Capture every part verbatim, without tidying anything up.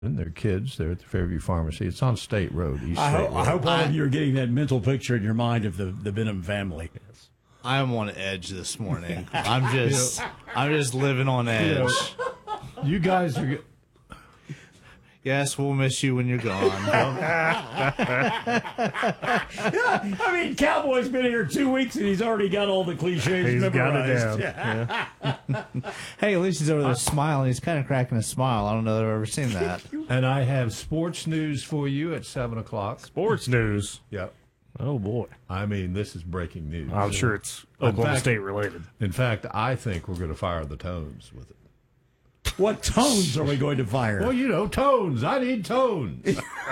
And their kids, they're at the Fairview Pharmacy. It's on State Road, East I, State ho- Road. I hope all of you are getting that mental picture in your mind of the, the Benham family. Yes. I'm on edge this morning. I'm just, I'm just living on edge. You know, you guys are. Yes, we'll miss you when you're gone. Yeah, I mean, Cowboy's been here two weeks and he's already got all the cliches He's got it memorized. down. Yeah. Hey, at least he's over there smiling. He's kind of cracking a smile. I don't know that I've ever seen that. And I have sports news for you at seven o'clock. Sports news. Yep. Oh, boy. I mean, this is breaking news. I'm sure it's In Oklahoma fact- State related. In fact, I think we're going to fire the Tones with it. What tones are we going to fire? Well, you know, tones. I need tones.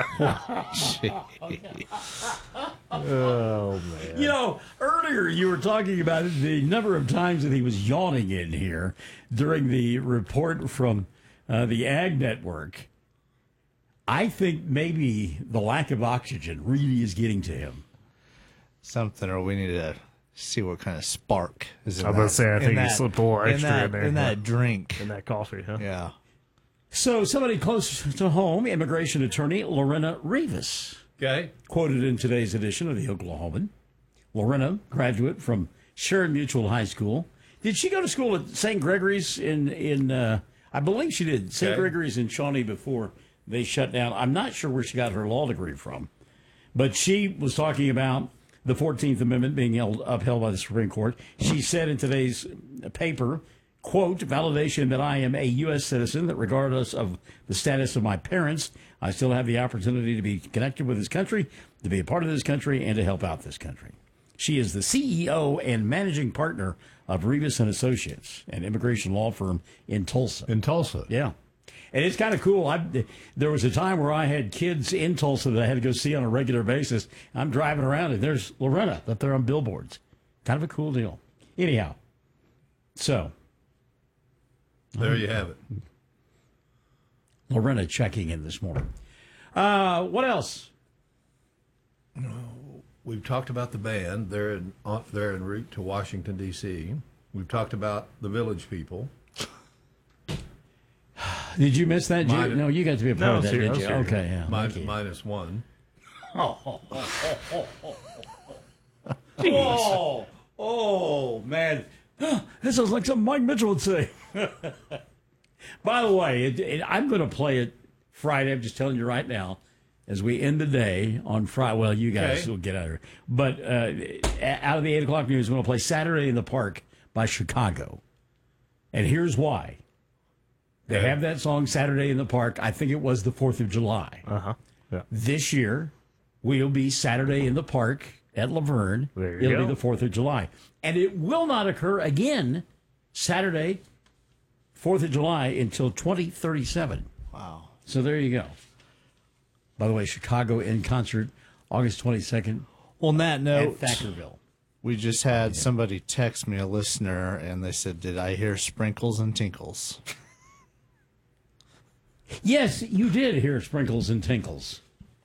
Oh, man. You know, earlier you were talking about the number of times that he was yawning in here during the report from uh, the Ag Network. I think maybe the lack of oxygen really is getting to him. Something, or we need to see what kind of spark is in I was that. about to say, I in think he that- slipped a little in extra that, in there. in that drink. In that coffee, huh? Yeah. So somebody close to home, immigration attorney Lorena Rivas, Okay. quoted in today's edition of the Oklahoman. Lorena, graduate from Sharon Mutual High School. Did she go to school at Saint Gregory's in, in uh, I believe she did, Saint Okay. Gregory's in Shawnee before they shut down. I'm not sure where she got her law degree from. But she was talking about the fourteenth Amendment being held, upheld by the Supreme Court. She said in today's paper, quote, validation that I am a U S citizen, that regardless of the status of my parents, I still have the opportunity to be connected with this country, to be a part of this country, and to help out this country. She is the C E O and managing partner of Rivas and Associates, an immigration law firm in Tulsa. In Tulsa. Yeah. And it's kind of cool. I, there was a time where I had kids in Tulsa that I had to go see on a regular basis. I'm driving around, and there's Lorena up there on billboards. Kind of a cool deal. Anyhow, so There you have it. Lorena checking in this morning. Uh, what else? We've talked about the band. They're in, on, they're en route to Washington, D C We've talked about the Village People. Did you miss that? Did you- Mine- no, you got to be a part No, of that, serious- did you? serious. Okay, yeah. Min- thank you. minus one. Oh, oh, man. This sounds like something Mike Mitchell would say. By the way, it, it, I'm going to play it Friday. I'm just telling you right now. As we end the day on Friday, well, you guys Okay. will get out of here. But uh, out of the eight o'clock news, we're going to play Saturday in the Park by Chicago. And here's why. They Okay. have that song, Saturday in the Park. I think it was the fourth of July. Uh-huh. Yeah. This year, we'll be Saturday in the Park at Laverne. There you It'll go. be the fourth of July. And it will not occur again Saturday, fourth of July, until twenty thirty-seven. Wow. So there you go. By the way, Chicago in concert, August twenty-second On that at note, Thackerville. we just had somebody text me, a listener, and they said, did I hear sprinkles and tinkles? Yes, you did hear sprinkles and tinkles.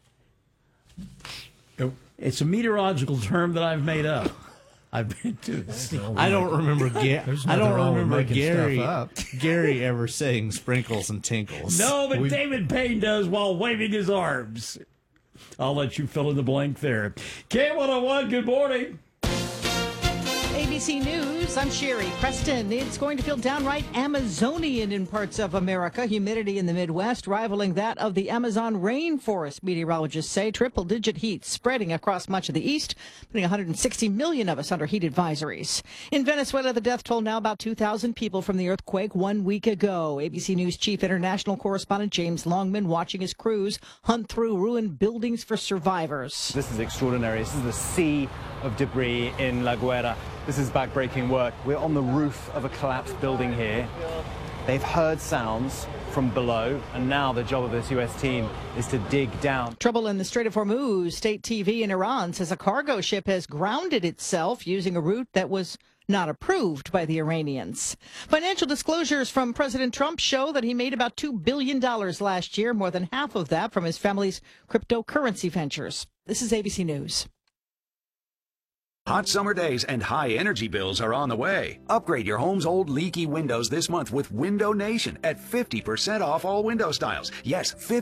It's a meteorological term that I've made up. I've been to the sea. I don't remember. Ga- There's I don't nothing wrong with remember making Gary stuff up. Gary ever saying sprinkles and tinkles. No, but We- David Payne does while waving his arms. I'll let you fill in the blank there. K one oh one, good morning. A B C News, I'm Sherry Preston. It's going to feel downright Amazonian in parts of America. Humidity in the Midwest rivaling that of the Amazon rainforest, meteorologists say. Triple-digit heat spreading across much of the east, putting one hundred sixty million of us under heat advisories. In Venezuela, the death toll now about two thousand people from the earthquake one week ago. A B C News chief international correspondent James Longman watching his crews hunt through ruined buildings for survivors. This is extraordinary. This is the sea of debris in La Guera. This is backbreaking work. We're on the roof of a collapsed building here. They've heard sounds from below, and now the job of this U S team is to dig down. Trouble in the Strait of Hormuz. State T V in Iran says a cargo ship has grounded itself using a route that was not approved by the Iranians. Financial disclosures from President Trump show that he made about two billion dollars last year, more than half of that from his family's cryptocurrency ventures. This is A B C News. Hot summer days and high energy bills are on the way. Upgrade your home's old leaky windows this month with Window Nation at fifty percent off all window styles. Yes, fifty